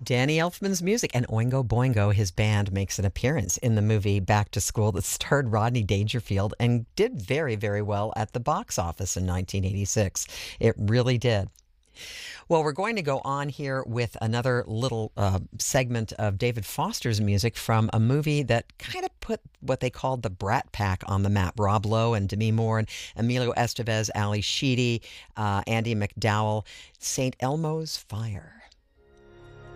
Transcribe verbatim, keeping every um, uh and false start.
Danny Elfman's music and Oingo Boingo, his band, makes an appearance in the movie Back to School that starred Rodney Dangerfield and did very, very well at the box office in nineteen eighty-six. It really did. Well, we're going to go on here with another little uh, segment of David Foster's music from a movie that kind of put what they called the Brat Pack on the map. Rob Lowe and Demi Moore and Emilio Estevez, Ali Sheedy, uh, Andy McDowell, Saint Elmo's Fire.